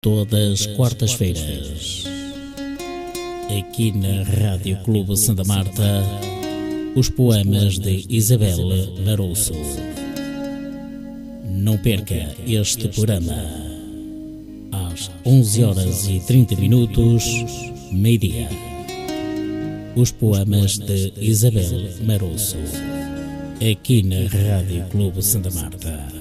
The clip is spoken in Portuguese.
todas quartas-feiras, aqui na Rádio Clube Santa Marta, os poemas de Isabel Larouço. Não perca este programa, às 11h30, meio-dia. Os poemas de Isabel Larouço, aqui na Rádio Clube Santa Marta.